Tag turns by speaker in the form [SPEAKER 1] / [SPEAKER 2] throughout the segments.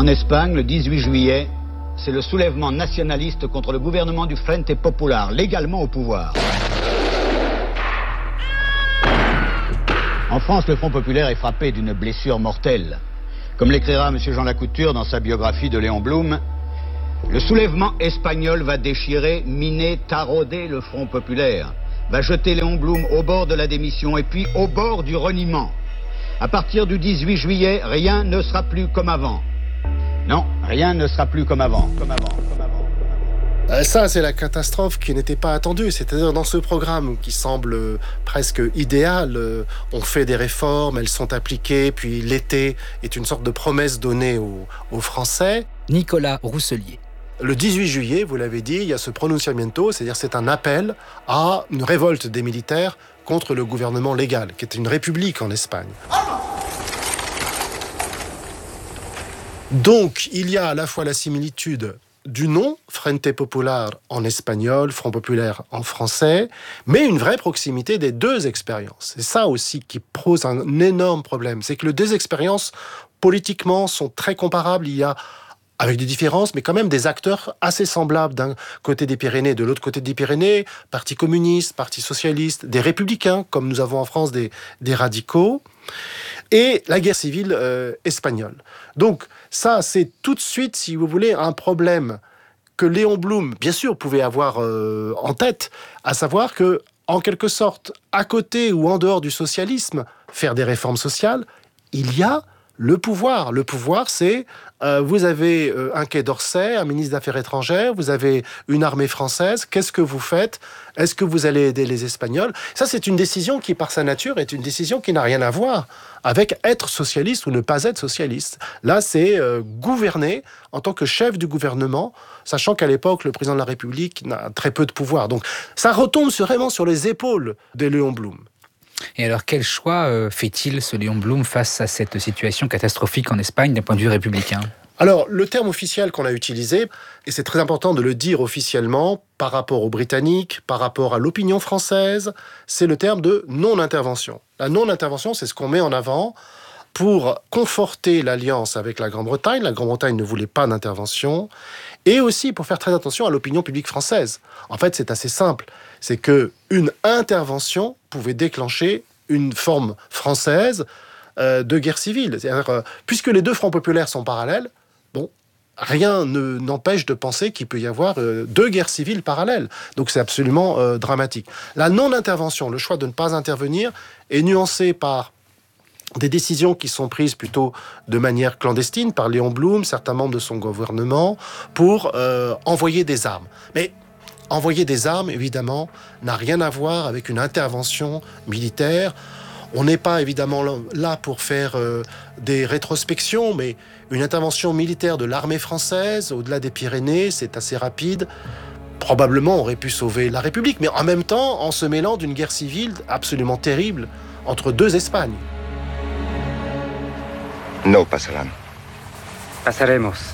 [SPEAKER 1] Espagne, le 18 juillet, c'est le soulèvement nationaliste contre le gouvernement du Frente Popular, légalement au pouvoir. En France, le Front Populaire est frappé d'une blessure mortelle. Comme l'écrira M. Jean Lacouture dans sa biographie de Léon Blum, le soulèvement espagnol va déchirer, miner, tarauder le Front Populaire, va jeter Léon Blum au bord de la démission et puis au bord du reniement. À partir du 18 juillet, rien ne sera plus comme avant. Non, rien ne sera plus comme avant.
[SPEAKER 2] Ça, c'est la catastrophe qui n'était pas attendue. C'est-à-dire, dans ce programme qui semble presque idéal, on fait des réformes, elles sont appliquées, puis l'été est une sorte de promesse donnée aux Français.
[SPEAKER 3] Nicolas Rousselier.
[SPEAKER 2] Le 18 juillet, vous l'avez dit, il y a ce pronunciamiento, c'est-à-dire c'est un appel à une révolte des militaires contre le gouvernement légal, qui est une république en Espagne. Donc, il y a à la fois la similitude du nom, Frente Popular en espagnol, Front Populaire en français, mais une vraie proximité des deux expériences. C'est ça aussi qui pose un énorme problème. C'est que les deux expériences, politiquement, sont très comparables. Il y a, avec des différences, mais quand même des acteurs assez semblables d'un côté des Pyrénées, de l'autre côté des Pyrénées, Parti communiste, Parti socialiste, des républicains, comme nous avons en France des radicaux, et la guerre civile espagnole. Donc ça, c'est tout de suite, si vous voulez, un problème que Léon Blum, bien sûr, pouvait avoir en tête, à savoir que, en quelque sorte, à côté ou en dehors du socialisme, faire des réformes sociales, il y a le pouvoir. Le pouvoir, c'est vous avez un Quai d'Orsay, un ministre des Affaires étrangères, vous avez une armée française. Qu'est-ce que vous faites? Est-ce que vous allez aider les Espagnols? Ça, c'est une décision qui, par sa nature, est une décision qui n'a rien à voir avec être socialiste ou ne pas être socialiste. Là, c'est gouverner en tant que chef du gouvernement, sachant qu'à l'époque, le président de la République n'a très peu de pouvoir. Donc, ça retombe vraiment sur les épaules de Léon Blum.
[SPEAKER 3] Et alors, quel choix fait-il, ce Léon Blum, face à cette situation catastrophique en Espagne d'un point de vue républicain ?
[SPEAKER 2] Alors, le terme officiel qu'on a utilisé, et c'est très important de le dire officiellement, par rapport aux Britanniques, par rapport à l'opinion française, c'est le terme de non-intervention. La non-intervention, c'est ce qu'on met en avant pour conforter l'alliance avec la Grande-Bretagne. La Grande-Bretagne ne voulait pas d'intervention. Et aussi pour faire très attention à l'opinion publique française. En fait, c'est assez simple. C'est qu'une intervention pouvait déclencher une forme française de guerre civile. C'est-à-dire, puisque les deux fronts populaires sont parallèles, bon, rien n'empêche de penser qu'il peut y avoir deux guerres civiles parallèles. Donc c'est absolument dramatique. La non-intervention, le choix de ne pas intervenir, est nuancé par des décisions qui sont prises plutôt de manière clandestine par Léon Blum, certains membres de son gouvernement, pour envoyer des armes. Mais envoyer des armes, évidemment, n'a rien à voir avec une intervention militaire. On n'est pas évidemment là pour faire des rétrospections, mais une intervention militaire de l'armée française, au-delà des Pyrénées, c'est assez rapide. Probablement aurait pu sauver la République, mais en même temps, en se mêlant d'une guerre civile absolument terrible entre deux Espagnes.
[SPEAKER 4] No pasarán.
[SPEAKER 5] Pasaremos.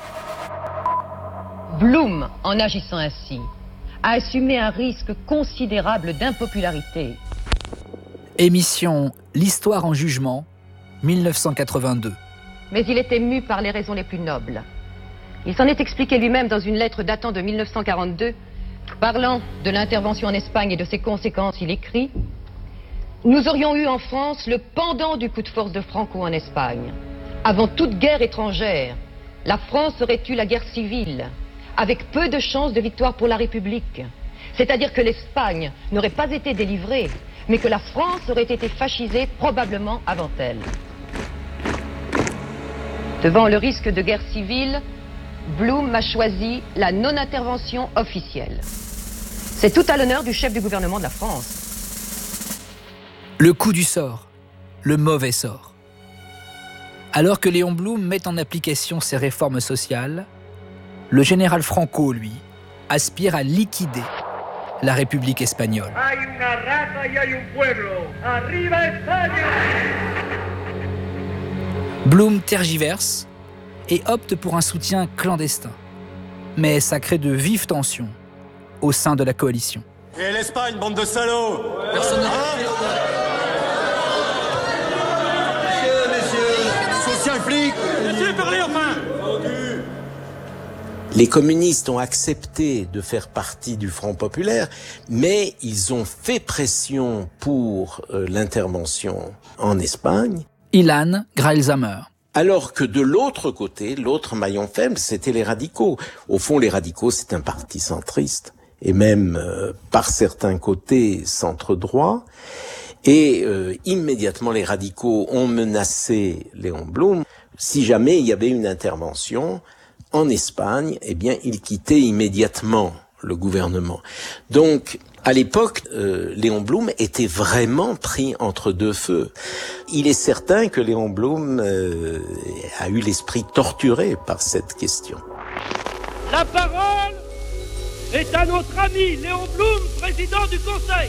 [SPEAKER 6] Blum, en agissant ainsi, a assumé un risque considérable d'impopularité.
[SPEAKER 3] Émission L'Histoire en jugement, 1982.
[SPEAKER 6] Mais il était mu par les raisons les plus nobles. Il s'en est expliqué lui-même dans une lettre datant de 1942, parlant de l'intervention en Espagne et de ses conséquences. Il écrit: nous aurions eu en France le pendant du coup de force de Franco en Espagne. Avant toute guerre étrangère, la France aurait eu la guerre civile, avec peu de chances de victoire pour la République. C'est-à-dire que l'Espagne n'aurait pas été délivrée, mais que la France aurait été fascisée probablement avant elle. Devant le risque de guerre civile, Blum a choisi la non-intervention officielle. C'est tout à l'honneur du chef du gouvernement de la France.
[SPEAKER 3] Le coup du sort, le mauvais sort. Alors que Léon Blum met en application ses réformes sociales, le général Franco, lui, aspire à liquider la République espagnole. Blum tergiverse et opte pour un soutien clandestin. Mais ça crée de vives tensions au sein de la coalition.
[SPEAKER 7] Et l'Espagne, bande de salauds!
[SPEAKER 3] Personne ne...
[SPEAKER 7] Messieurs, social flic!
[SPEAKER 8] Laissez parler enfin!
[SPEAKER 4] Les communistes ont accepté de faire partie du Front populaire, mais ils ont fait pression pour l'intervention en Espagne.
[SPEAKER 3] Ilan Grailsheimer.
[SPEAKER 4] Alors que de l'autre côté, l'autre maillon faible, c'était les radicaux. Au fond, les radicaux, c'est un parti centriste, et même par certains côtés centre-droit. Et immédiatement, les radicaux ont menacé Léon Blum. Si jamais il y avait une intervention en Espagne, eh bien, il quittait immédiatement le gouvernement. Donc, à l'époque, Léon Blum était vraiment pris entre deux feux. Il est certain que Léon Blum a eu l'esprit torturé par cette question.
[SPEAKER 8] La parole est à notre ami Léon Blum, président du Conseil.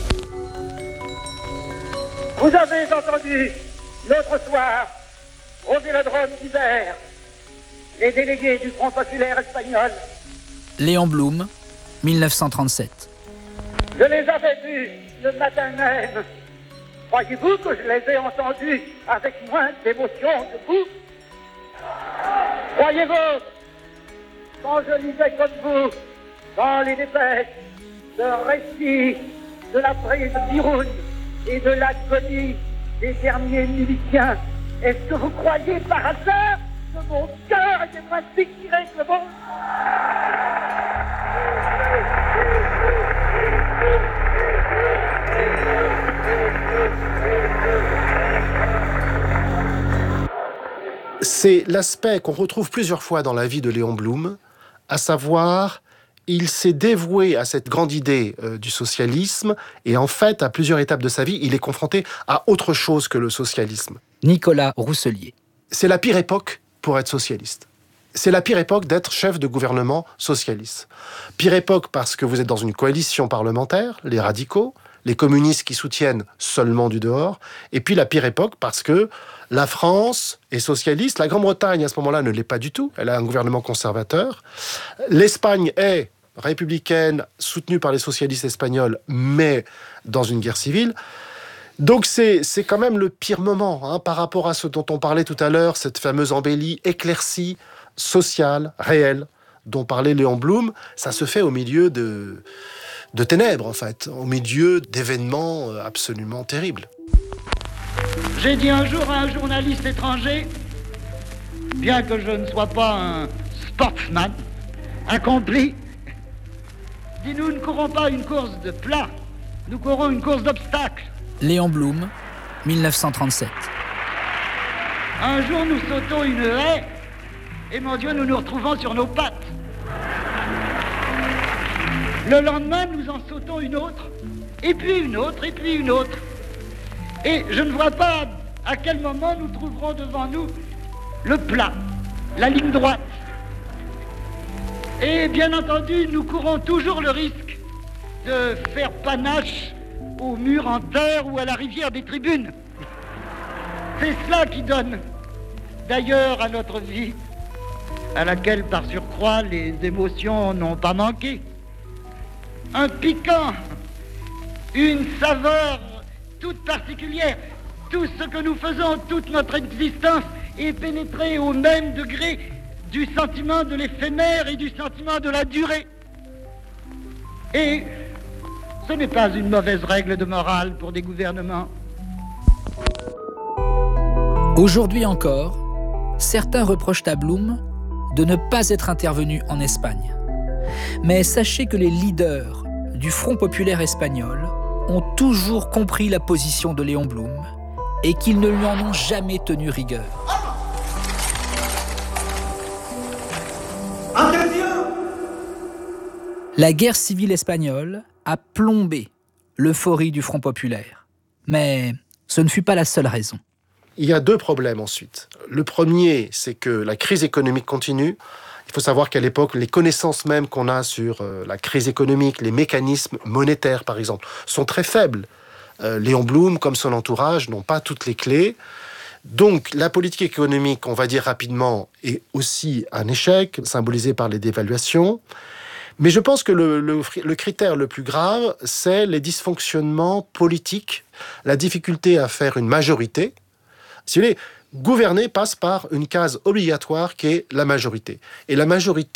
[SPEAKER 8] Vous avez entendu l'autre soir, au Vélodrome d'hiver, les délégués du Front populaire espagnol.
[SPEAKER 3] Léon Blum, 1937.
[SPEAKER 8] Je les avais vus le matin même. Croyez-vous que je les ai entendus avec moins d'émotion que vous? Croyez-vous, quand je lisais comme vous, dans les dépêches, le récit de la prise de Biroun et de l'agonie des derniers miliciens, est-ce que vous croyez par hasard que mon cœur était moins déchiré que le vôtre?
[SPEAKER 2] C'est l'aspect qu'on retrouve plusieurs fois dans la vie de Léon Blum, à savoir, il s'est dévoué à cette grande idée du socialisme, et en fait, à plusieurs étapes de sa vie, il est confronté à autre chose que le socialisme.
[SPEAKER 3] Nicolas Rousselier.
[SPEAKER 2] C'est la pire époque pour être socialiste. C'est la pire époque d'être chef de gouvernement socialiste. Pire époque parce que vous êtes dans une coalition parlementaire, les radicaux, les communistes qui soutiennent seulement du dehors, et puis la pire époque parce que la France est socialiste, la Grande-Bretagne à ce moment-là ne l'est pas du tout, elle a un gouvernement conservateur, l'Espagne est républicaine, soutenue par les socialistes espagnols, mais dans une guerre civile. Donc c'est quand même le pire moment par rapport à ce dont on parlait tout à l'heure, cette fameuse embellie éclaircie, sociale, réelle, dont parlait Léon Blum. Ça se fait au milieu de ténèbres, en fait, au milieu d'événements absolument terribles.
[SPEAKER 8] J'ai dit un jour à un journaliste étranger, bien que je ne sois pas un sportsman accompli, dis, nous ne courons pas une course de plat, nous courons une course d'obstacles.
[SPEAKER 3] Léon Blum, 1937.
[SPEAKER 8] Un jour, nous sautons une haie, et mon Dieu, nous nous retrouvons sur nos pattes. Le lendemain, nous en sautons une autre, et puis une autre, et puis une autre. Et je ne vois pas à quel moment nous trouverons devant nous le plat, la ligne droite. Et bien entendu, nous courons toujours le risque de faire panache au mur en terre ou à la rivière des tribunes. C'est cela qui donne, d'ailleurs, à notre vie, à laquelle, par surcroît, les émotions n'ont pas manqué, un piquant, une saveur toute particulière. Tout ce que nous faisons, toute notre existence est pénétré au même degré du sentiment de l'éphémère et du sentiment de la durée. Et ce n'est pas une mauvaise règle de morale pour des gouvernements.
[SPEAKER 3] Aujourd'hui encore, certains reprochent à Blum de ne pas être intervenu en Espagne. Mais sachez que les leaders du Front populaire espagnol ont toujours compris la position de Léon Blum et qu'ils ne lui en ont jamais tenu rigueur. La guerre civile espagnole a plombé l'euphorie du Front populaire. Mais ce ne fut pas la seule raison.
[SPEAKER 2] Il y a deux problèmes ensuite. Le premier, c'est que la crise économique continue. Il faut savoir qu'à l'époque, les connaissances même qu'on a sur la crise économique, les mécanismes monétaires par exemple, sont très faibles. Léon Blum, comme son entourage, n'ont pas toutes les clés. Donc la politique économique, on va dire rapidement, est aussi un échec, symbolisé par les dévaluations. Mais je pense que le critère le plus grave, c'est les dysfonctionnements politiques, la difficulté à faire une majorité. Si vous voulez, gouverner passe par une case obligatoire qui est la majorité. Et la majorité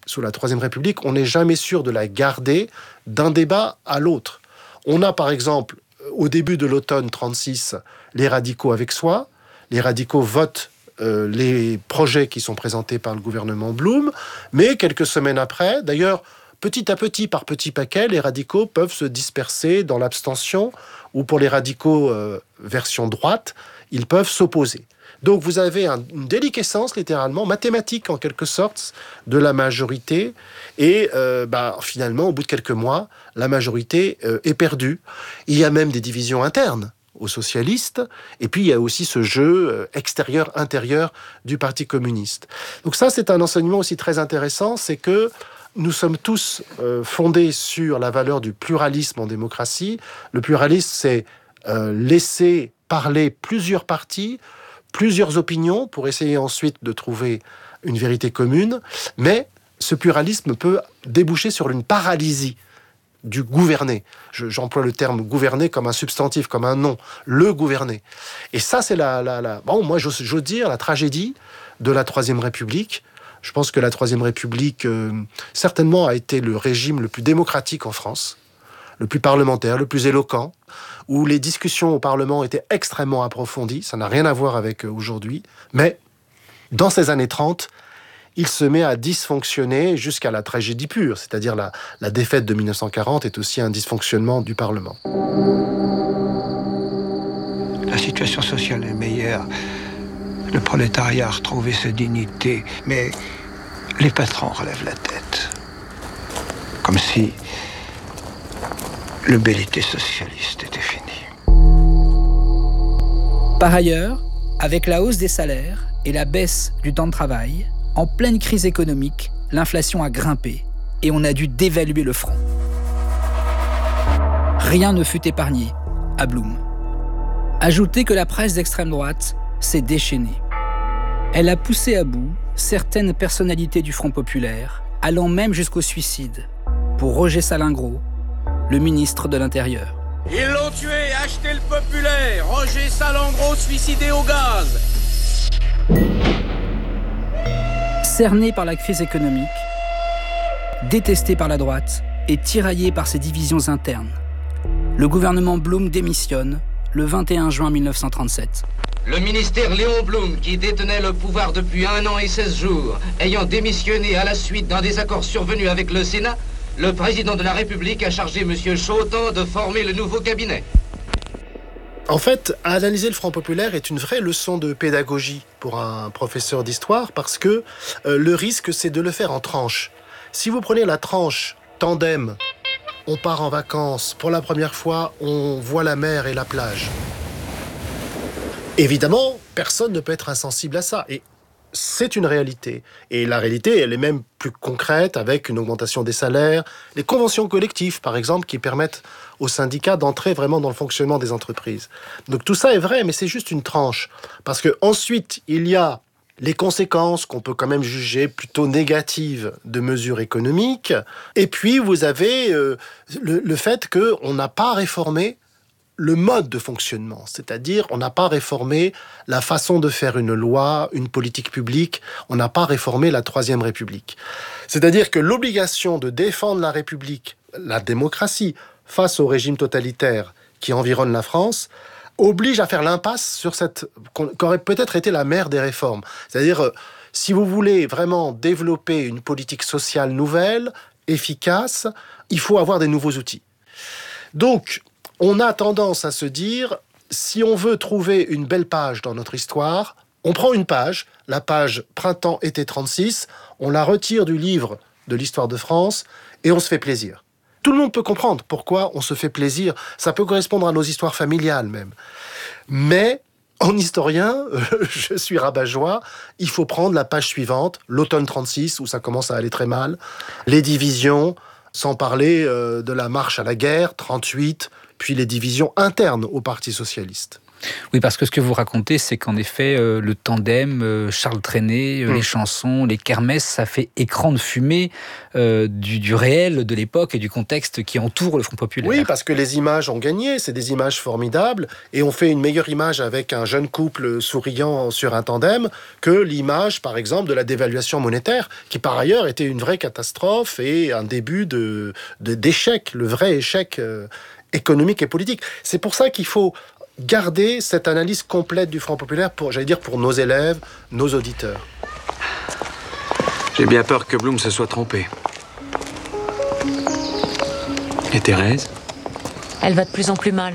[SPEAKER 2] sous la Troisième République, on n'est jamais sûr de la garder d'un débat à l'autre. On a par exemple, au début de l'automne 1936, les radicaux avec soi. Les radicaux votent les projets qui sont présentés par le gouvernement Blum, mais quelques semaines après, d'ailleurs, petit à petit, par petits paquets, les radicaux peuvent se disperser dans l'abstention, ou pour les radicaux version droite, ils peuvent s'opposer. Donc vous avez une déliquescence, littéralement, mathématique en quelque sorte, de la majorité, et finalement, au bout de quelques mois, la majorité est perdue. Il y a même des divisions internes aux socialistes, et puis il y a aussi ce jeu extérieur-intérieur du Parti communiste. Donc ça, c'est un enseignement aussi très intéressant, c'est que nous sommes tous fondés sur la valeur du pluralisme en démocratie. Le pluralisme, c'est laisser parler plusieurs partis, plusieurs opinions, pour essayer ensuite de trouver une vérité commune, mais ce pluralisme peut déboucher sur une paralysie du gouverné. J'emploie le terme gouverner comme un substantif, comme un nom. Le gouverné. Et ça, c'est moi, j'ose dire, la tragédie de la Troisième République. Je pense que la Troisième République, certainement, a été le régime le plus démocratique en France, le plus parlementaire, le plus éloquent, où les discussions au Parlement étaient extrêmement approfondies. Ça n'a rien à voir avec aujourd'hui. Mais, dans ces années 30, il se met à dysfonctionner jusqu'à la tragédie pure, c'est-à-dire la défaite de 1940 est aussi un dysfonctionnement du Parlement.
[SPEAKER 9] La situation sociale est meilleure, le prolétariat a retrouvé sa dignité, mais les patrons relèvent la tête, comme si le bel été socialiste était fini.
[SPEAKER 3] Par ailleurs, avec la hausse des salaires et la baisse du temps de travail, en pleine crise économique, l'inflation a grimpé et on a dû dévaluer le franc. Rien ne fut épargné à Blum. Ajoutez que la presse d'extrême droite s'est déchaînée. Elle a poussé à bout certaines personnalités du Front populaire, allant même jusqu'au suicide, pour Roger Salingro, le ministre de l'Intérieur.
[SPEAKER 10] Ils l'ont tué, acheté le populaire, Roger Salingro suicidé au gaz.
[SPEAKER 3] Cerné par la crise économique, détesté par la droite et tiraillé par ses divisions internes, le gouvernement Blum démissionne le 21 juin 1937.
[SPEAKER 11] Le ministère Léon Blum, qui détenait le pouvoir depuis 1 an et 16 jours, ayant démissionné à la suite d'un désaccord survenu avec le Sénat, le président de la République a chargé M. Chautemps de former le nouveau cabinet.
[SPEAKER 2] En fait, analyser le Front populaire est une vraie leçon de pédagogie pour un professeur d'histoire parce que le risque, c'est de le faire en tranches. Si vous prenez la tranche tandem, on part en vacances, pour la première fois, on voit la mer et la plage. Évidemment, personne ne peut être insensible à ça. Et c'est une réalité. Et la réalité, elle est même plus concrète avec une augmentation des salaires, les conventions collectives, par exemple, qui permettent aux syndicats d'entrer vraiment dans le fonctionnement des entreprises. Donc tout ça est vrai, mais c'est juste une tranche. Parce que ensuite, il y a les conséquences qu'on peut quand même juger plutôt négatives de mesures économiques. Et puis, vous avez le fait qu'on n'a pas réformé le mode de fonctionnement, c'est-à-dire on n'a pas réformé la façon de faire une loi, une politique publique, on n'a pas réformé la Troisième République. C'est-à-dire que l'obligation de défendre la République, la démocratie, face au régime totalitaire qui environne la France, oblige à faire l'impasse sur cette qu'aurait peut-être été la mère des réformes. C'est-à-dire, si vous voulez vraiment développer une politique sociale nouvelle, efficace, il faut avoir des nouveaux outils. Donc, on a tendance à se dire, si on veut trouver une belle page dans notre histoire, on prend une page, la page Printemps-été 36, on la retire du livre de l'histoire de France et on se fait plaisir. Tout le monde peut comprendre pourquoi on se fait plaisir. Ça peut correspondre à nos histoires familiales même. Mais, en historien, je suis rabat-joie, il faut prendre la page suivante, l'automne 36, où ça commence à aller très mal, les divisions, sans parler de la marche à la guerre, 38, puis les divisions internes au Parti socialiste.
[SPEAKER 3] Oui, parce que ce que vous racontez, c'est qu'en effet, le tandem, Charles Trenet, les chansons, les kermesses, ça fait écran de fumée du réel de l'époque et du contexte qui entoure le Front populaire.
[SPEAKER 2] Oui, parce que les images ont gagné, c'est des images formidables, et on fait une meilleure image avec un jeune couple souriant sur un tandem que l'image, par exemple, de la dévaluation monétaire, qui par ailleurs était une vraie catastrophe et un début d'échec, le vrai échec économique et politique. C'est pour ça qu'il faut garder cette analyse complète du Front populaire pour nos élèves, nos auditeurs.
[SPEAKER 9] J'ai bien peur que Blum se soit trompé. Et Thérèse?
[SPEAKER 12] Elle va de plus en plus mal.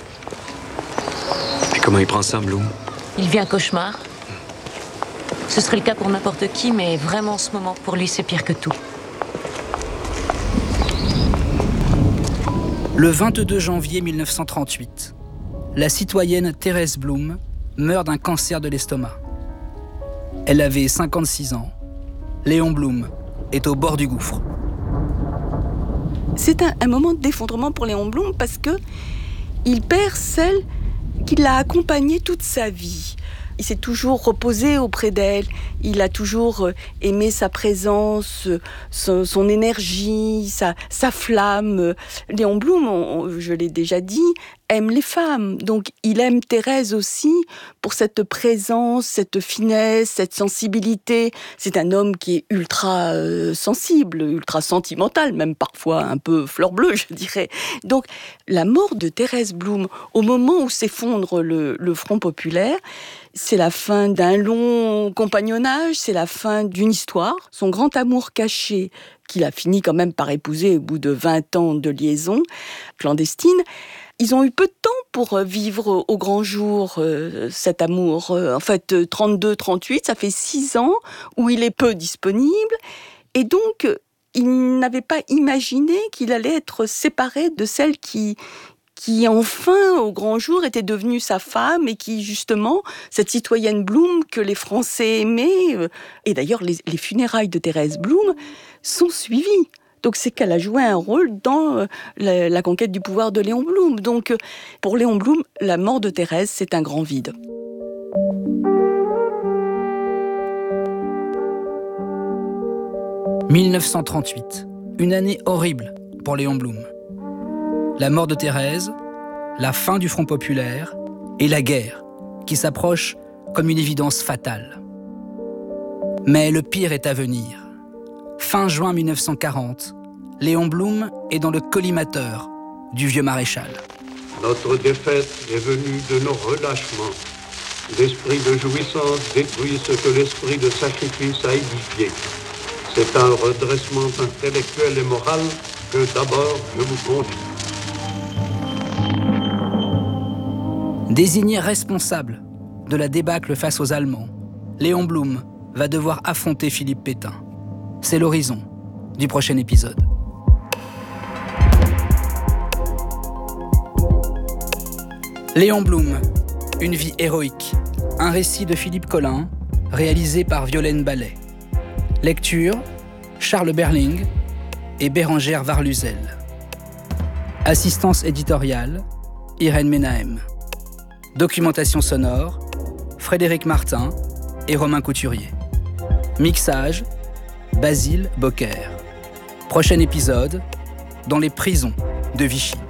[SPEAKER 9] Et comment il prend ça, Blum?
[SPEAKER 12] Il vit un cauchemar. Ce serait le cas pour n'importe qui, mais vraiment en ce moment, pour lui, c'est pire que tout.
[SPEAKER 3] Le 22 janvier 1938, la citoyenne Thérèse Blum meurt d'un cancer de l'estomac. Elle avait 56 ans. Léon Blum est au bord du gouffre.
[SPEAKER 13] C'est un moment d'effondrement pour Léon Blum parce que il perd celle qui l'a accompagné toute sa vie. Il s'est toujours reposé auprès d'elle, il a toujours aimé sa présence, son énergie, sa flamme. Léon Blum, je l'ai déjà dit, aime les femmes. Donc il aime Thérèse aussi pour cette présence, cette finesse, cette sensibilité. C'est un homme qui est ultra sensible, ultra sentimental, même parfois un peu fleur bleue, je dirais. Donc la mort de Thérèse Blum, au moment où s'effondre le Front populaire, c'est la fin d'un long compagnonnage, c'est la fin d'une histoire. Son grand amour caché, qu'il a fini quand même par épouser au bout de 20 ans de liaison clandestine, ils ont eu peu de temps pour vivre au grand jour cet amour. En fait, 32-38, ça fait 6 ans où il est peu disponible. Et donc, il n'avait pas imaginé qu'il allait être séparé de celle qui enfin, au grand jour, était devenue sa femme et qui, justement, cette citoyenne Blum que les Français aimaient. Et d'ailleurs, les funérailles de Thérèse Blum sont suivies. Donc c'est qu'elle a joué un rôle dans la conquête du pouvoir de Léon Blum. Donc pour Léon Blum, la mort de Thérèse, c'est un grand vide. «
[SPEAKER 3] 1938, une année horrible pour Léon Blum. La mort de Thérèse, la fin du Front populaire et la guerre qui s'approche comme une évidence fatale. Mais le pire est à venir. Fin juin 1940, Léon Blum est dans le collimateur du vieux maréchal.
[SPEAKER 14] Notre défaite est venue de nos relâchements. L'esprit de jouissance détruit ce que l'esprit de sacrifice a édifié. C'est un redressement intellectuel et moral que d'abord je vous confie.
[SPEAKER 3] Désigné responsable de la débâcle face aux Allemands, Léon Blum va devoir affronter Philippe Pétain. C'est l'horizon du prochain épisode. Léon Blum, une vie héroïque. Un récit de Philippe Collin, réalisé par Violaine Ballet. Lecture, Charles Berling et Bérangère Varluzel. Assistance éditoriale, Irène Menahem. Documentation sonore, Frédéric Martin et Romain Couturier. Mixage, Basile Bocquer. Prochain épisode, dans les prisons de Vichy.